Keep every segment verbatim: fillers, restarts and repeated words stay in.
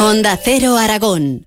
Onda Cero Aragón.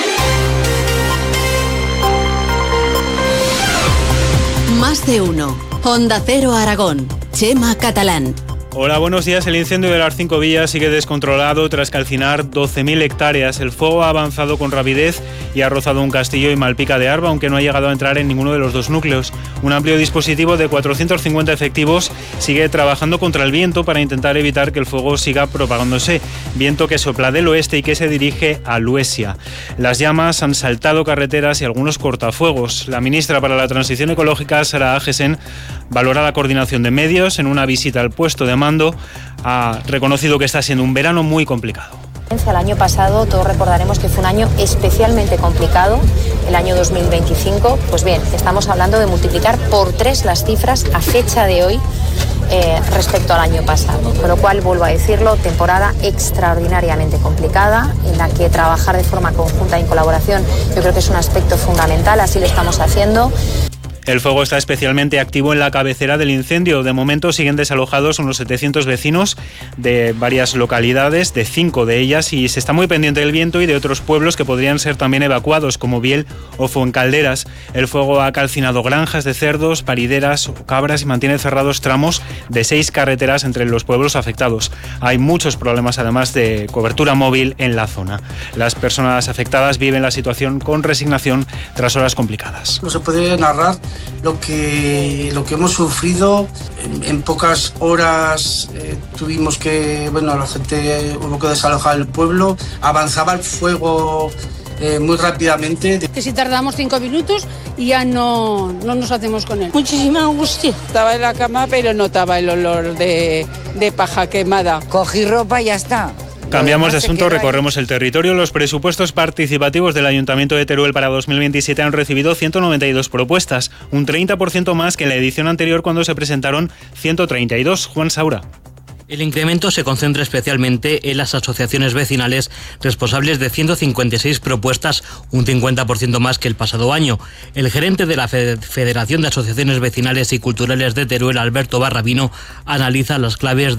Más de uno. Onda Cero Aragón. Chema Catalán. Hola, buenos días. El incendio de las Cinco Villas sigue descontrolado tras calcinar doce mil hectáreas. El fuego ha avanzado con rapidez y ha rozado un castillo y Malpica de Arba, aunque no ha llegado a entrar en ninguno de los dos núcleos. Un amplio dispositivo de cuatrocientos cincuenta efectivos sigue trabajando contra el viento para intentar evitar que el fuego siga propagándose. Viento que sopla del oeste y que se dirige a Luesia. Las llamas han saltado carreteras y algunos cortafuegos. La ministra para la Transición Ecológica, Sara Agesen, valora la coordinación de medios. En una visita al puesto de mando ha reconocido que está siendo un verano muy complicado. El año pasado todos recordaremos que fue un año especialmente complicado, el año dos mil veinticinco. Pues bien, estamos hablando de multiplicar por tres las cifras a fecha de hoy eh, respecto al año pasado. Con lo cual, vuelvo a decirlo, temporada extraordinariamente complicada en la que trabajar de forma conjunta y en colaboración yo creo que es un aspecto fundamental, así lo estamos haciendo. El fuego está especialmente activo en la cabecera del incendio. De momento siguen desalojados unos setecientos vecinos de varias localidades, de cinco de ellas, y se está muy pendiente del viento y de otros pueblos que podrían ser también evacuados, como Biel o Fuencalderas. El fuego ha calcinado granjas de cerdos, parideras o cabras y mantiene cerrados tramos de seis carreteras entre los pueblos afectados. Hay muchos problemas, además, de cobertura móvil en la zona. Las personas afectadas viven la situación con resignación tras horas complicadas. No se puede narrar lo que lo que hemos sufrido en, en pocas horas. Eh, tuvimos que, bueno, la gente hubo que desalojar el pueblo, avanzaba el fuego eh, muy rápidamente. Que si tardamos cinco minutos y ya no, no nos hacemos con él. Muchísima angustia. Estaba en la cama pero notaba el olor de, de paja quemada. Cogí ropa y ya está. Cambiamos de asunto, recorremos el territorio. Los presupuestos participativos del Ayuntamiento de Teruel para dos mil veintisiete han recibido ciento noventa y dos propuestas, un treinta por ciento más que en la edición anterior cuando se presentaron ciento treinta y dos. Juan Saura. El incremento se concentra especialmente en las asociaciones vecinales, responsables de ciento cincuenta y seis propuestas, un cincuenta por ciento más que el pasado año. El gerente de la Federación de Asociaciones Vecinales y Culturales de Teruel, Alberto Barrabino, analiza las claves de